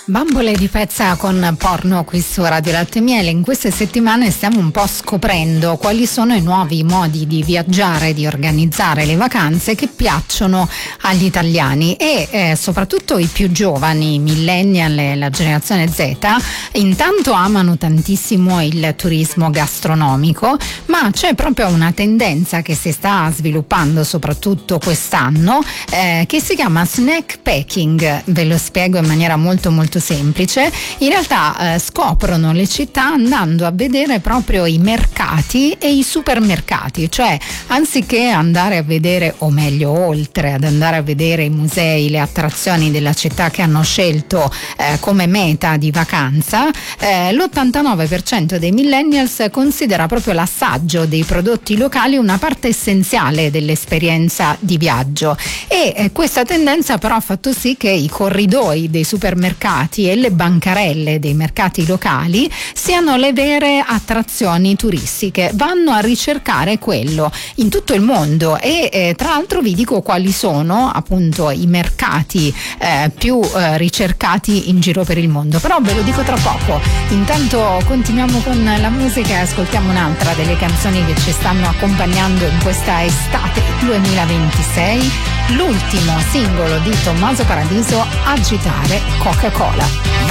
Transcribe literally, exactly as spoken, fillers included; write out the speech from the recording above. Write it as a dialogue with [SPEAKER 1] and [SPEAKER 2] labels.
[SPEAKER 1] Bambole di pezza con porno qui su Radio Latte e Miele. In queste settimane stiamo un po' scoprendo quali sono i nuovi modi di viaggiare, di organizzare le vacanze che piacciono agli italiani e eh, soprattutto i più giovani, i millennial e la generazione Z, intanto amano tantissimo il turismo gastronomico, ma c'è proprio una tendenza che si sta sviluppando soprattutto quest'anno eh, che si chiama snack packing. Ve lo spiego in maniera molto molto semplice. In realtà eh, scoprono le città andando a vedere proprio i mercati e i supermercati, cioè anziché andare a vedere, o meglio oltre ad andare a vedere i musei, le attrazioni della città che hanno scelto eh, come meta di vacanza, eh, l'ottantanove per cento dei millennials considera proprio l'assaggio dei prodotti locali una parte essenziale dell'esperienza di viaggio e eh, questa tendenza però ha fatto sì che i corridoi dei supermercati e le bancarelle dei mercati locali siano le vere attrazioni turistiche. Vanno a ricercare quello in tutto il mondo e eh, tra l'altro vi dico quali sono appunto i mercati eh, più eh, ricercati in giro per il mondo, però ve lo dico tra poco. Intanto continuiamo con la musica e ascoltiamo un'altra delle canzoni che ci stanno accompagnando in questa estate duemilaventisei, l'ultimo singolo di Tommaso Paradiso, Agitare Coca-Cola.